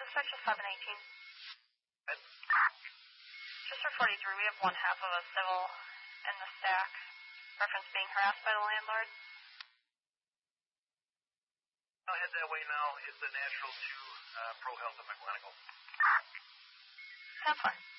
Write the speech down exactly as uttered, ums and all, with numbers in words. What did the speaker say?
Dispatcher seven eighteen. Good. Just for forty-three, we have one half of a civil in the stack. Reference being harassed by the landlord. I'll head that way now. Hit the natural to uh, Pro Health of McGlanagle. That's fine.